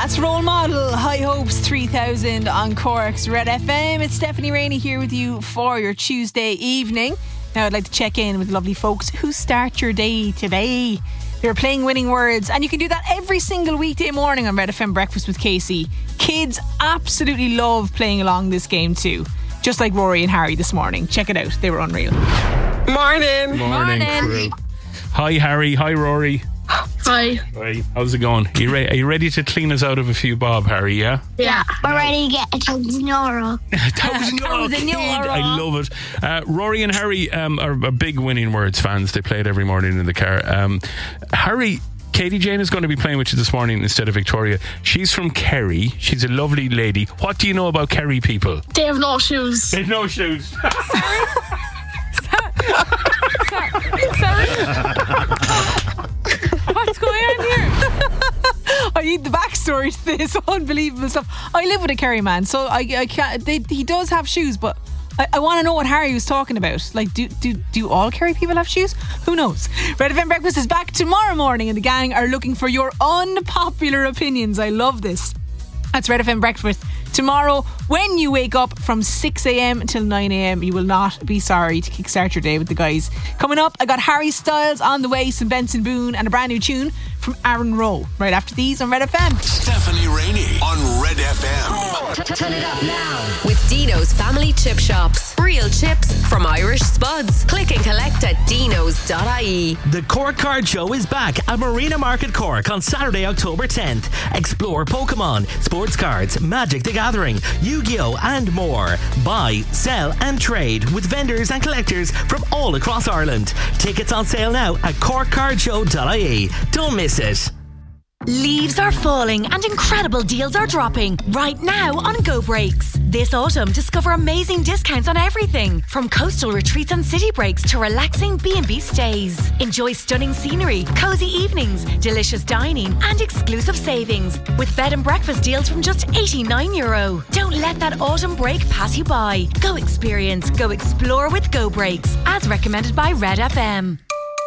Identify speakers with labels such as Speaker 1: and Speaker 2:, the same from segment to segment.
Speaker 1: That's Role Model, High Hopes 3000 on Cork's Red FM. It's Stephanie Rainey here with you for your Tuesday evening. Now I'd like to check in with lovely folks who start your day today. They're playing winning words, and you can do that every single weekday morning on Red FM Breakfast with Casey. Kids absolutely love playing along this game too, just like Rory and Harry this morning. Check it out, they were unreal.
Speaker 2: Morning.
Speaker 3: Crew. Hi Harry, hi Rory.
Speaker 2: Hi.
Speaker 3: Hi, how's it going? Are you ready to clean us out of a few bob, Harry, yeah?
Speaker 2: Yeah.
Speaker 4: We're ready to get €1,000.
Speaker 3: €1,000. I love it. Rory and Harry are big winning words fans. They play it every morning in the car. Harry, Katie Jane is going to be playing with you this morning instead of Victoria. She's from Kerry. She's a lovely lady. What do you know about Kerry people?
Speaker 2: They have no shoes.
Speaker 3: They have no shoes.
Speaker 1: Sorry? What's going on here? I need the backstory to this unbelievable stuff. I live with a Kerry man, so I can't. He does have shoes, but I want to know what Harry was talking about. Like, do all Kerry people have shoes? Who knows? Red FM Breakfast is back tomorrow morning, and the gang are looking for your unpopular opinions. I love this. That's Red FM Breakfast tomorrow when you wake up from 6 a.m. until 9 a.m. You will not be sorry to kickstart your day with the guys. Coming up, I got Harry Styles on the way, some Benson Boone, and a brand new tune from Aaron Rowe. Right after these on Red FM.
Speaker 5: Stephanie Rainey on Red FM.
Speaker 6: Turn it up now with Dino's Family Chip Shops. Real chips from Irish Spuds. Click and collect at dinos.ie.
Speaker 7: The Cork Card Show is back at Marina Market Cork on Saturday, October 10th. Explore Pokemon, sports cards, Magic the Gathering, Yu-Gi-Oh! And more. Buy, sell and trade with vendors and collectors from all across Ireland. Tickets on sale now at corkcardshow.ie. Don't miss it.
Speaker 8: Leaves are falling and incredible deals are dropping right now on Go Breaks. This autumn, discover amazing discounts on everything from coastal retreats and city breaks to relaxing B&B stays. Enjoy stunning scenery, cozy evenings, delicious dining and exclusive savings with bed and breakfast deals from just €89. Don't let that autumn break pass you by. Go experience, go explore with Go Breaks, as recommended by Red FM.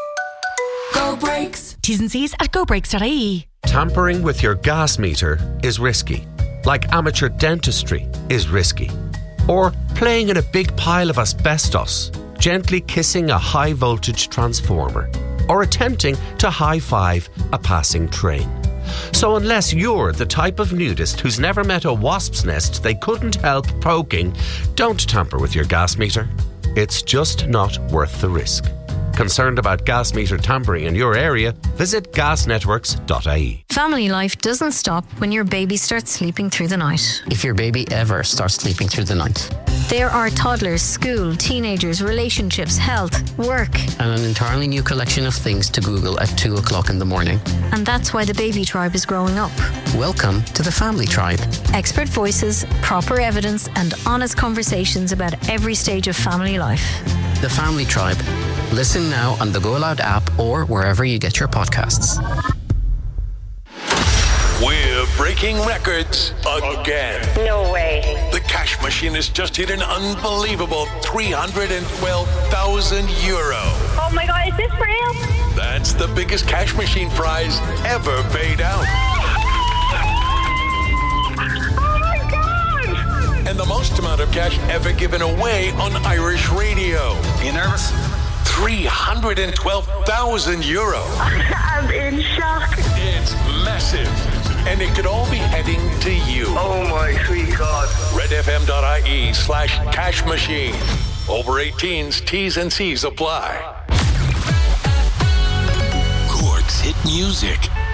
Speaker 8: Go Breaks. T's and C's at gobreaks.ie.
Speaker 9: Tampering with your gas meter is risky, like amateur dentistry is risky. Or playing in a big pile of asbestos, gently kissing a high voltage transformer, or attempting to high-five a passing train. So unless you're the type of nudist who's never met a wasp's nest they couldn't help poking, don't tamper with your gas meter. It's just not worth the risk. Concerned about gas meter tampering in your area? Visit gasnetworks.ie.
Speaker 10: Family life doesn't stop when your baby starts sleeping through the night.
Speaker 11: If your baby ever starts sleeping through the night.
Speaker 10: There are toddlers, school, teenagers, relationships, health, work.
Speaker 11: And an entirely new collection of things to Google at 2 o'clock in the morning.
Speaker 10: And that's why the baby tribe is growing up.
Speaker 11: Welcome to the Family Tribe.
Speaker 10: Expert voices, proper evidence and honest conversations about every stage of family life.
Speaker 11: The Family Tribe. Listen now on the Go Loud app or wherever you get your podcasts.
Speaker 5: We're breaking records again.
Speaker 6: No way.
Speaker 5: The cash machine has just hit an unbelievable €312,000.
Speaker 6: Oh my God, is this real?
Speaker 5: That's the biggest cash machine prize ever paid out.
Speaker 6: Oh my God!
Speaker 5: And the most amount of cash ever given away on Irish radio.
Speaker 12: You nervous?
Speaker 5: €312,000.
Speaker 6: I'm in shock.
Speaker 5: It's massive. And it could all be heading to you.
Speaker 12: Oh my sweet God.
Speaker 5: redfm.ie/cash machine. Over 18s, T's and C's apply. Cork's hit music.